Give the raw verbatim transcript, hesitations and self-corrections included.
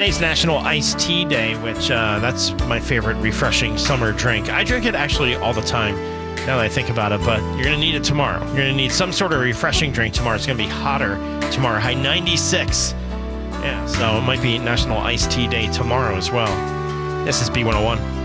Today's National Iced Tea Day, which uh, that's my favorite refreshing summer drink. I drink it actually all the time, now that I think about it, but you're going to need it tomorrow. You're going to need some sort of refreshing drink tomorrow. It's going to be hotter tomorrow, high ninety-six. Yeah, so it might be National Iced Tea Day tomorrow as well. This is B one oh one.